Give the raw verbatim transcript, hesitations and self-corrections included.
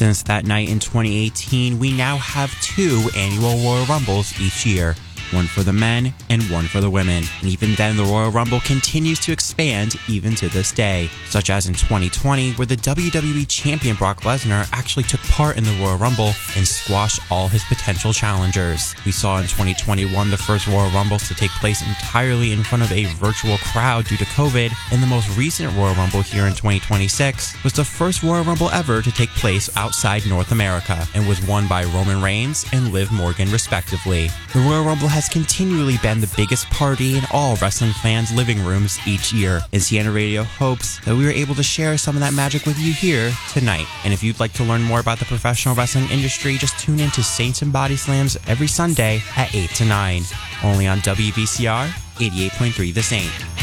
Since that night in twenty eighteen, we now have two annual Royal Rumbles each year. One for the men and one for the women. And even then, the Royal Rumble continues to expand even to this day, such as in twenty twenty, where the W W E Champion Brock Lesnar actually took part in the Royal Rumble and squashed all his potential challengers. We saw in twenty twenty-one the first Royal Rumbles to take place entirely in front of a virtual crowd due to COVID, and the most recent Royal Rumble here in twenty twenty-six was the first Royal Rumble ever to take place outside North America, and was won by Roman Reigns and Liv Morgan respectively. The Royal Rumble has continually been the biggest party in all wrestling fans' living rooms each year, and Sienna Radio hopes that we were able to share some of that magic with you here tonight. And if you'd like to learn more about the professional wrestling industry, just tune in to Saints and Body Slams every Sunday at eight to nine, only on W V C R eighty-eight point three The Saint.